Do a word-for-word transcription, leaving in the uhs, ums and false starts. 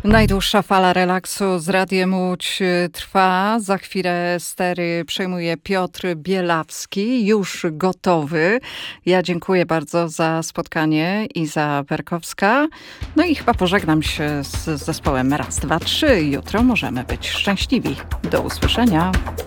Najdłuższa fala relaksu z Radiem Łódź trwa. Za chwilę stery przejmuje Piotr Bielawski, już gotowy. Ja dziękuję bardzo za spotkanie. Iza Perkowska. No i chyba pożegnam się z zespołem raz, dwa, trzy. Jutro możemy być szczęśliwi. Do usłyszenia.